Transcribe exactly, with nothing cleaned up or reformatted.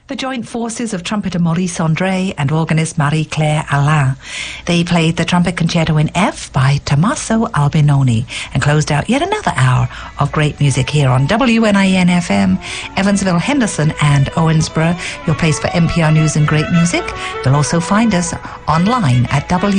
The joint forces of trumpeter Maurice André and organist Marie-Claire Alain. They played the trumpet concerto in F by Tommaso Albinoni and closed out yet another hour of great music here on W N I N F M, Evansville, Henderson and Owensboro, your place for N P R News and great music. You'll also find us online at W